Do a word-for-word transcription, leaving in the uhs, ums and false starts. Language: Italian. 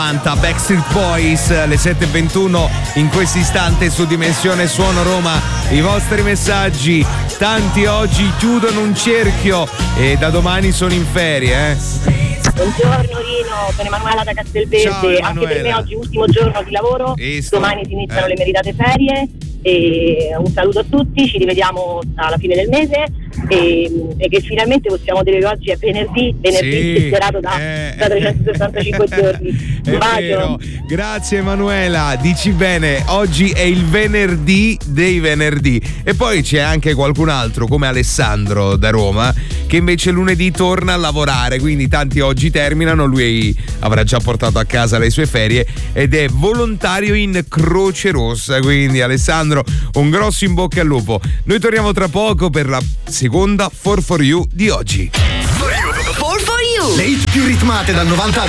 Backstreet Boys, le sette e ventuno in questo istante su Dimensione Suono Roma. I vostri messaggi, tanti oggi chiudono un cerchio e da domani sono in ferie, eh? Buongiorno Rino, sono Emanuela da Castelverde. Ciao, anche per me oggi è ultimo giorno di lavoro, Visto. domani si iniziano eh. le meritate ferie e un saluto a tutti, ci rivediamo alla fine del mese e, e che finalmente possiamo dire che oggi è venerdì, venerdì Sì, desiderato da, eh. da trecentosessantacinque giorni. Un È bacio. vero. Grazie Emanuela, dici bene, oggi è il venerdì dei venerdì. E poi c'è anche qualcun altro come Alessandro da Roma che invece lunedì torna a lavorare, quindi tanti oggi terminano, lui avrà già portato a casa le sue ferie ed è volontario in Croce Rossa, quindi Alessandro un grosso in bocca al lupo. Noi torniamo tra poco per la seconda four for you di oggi. four for you, le hit più ritmate dal novanta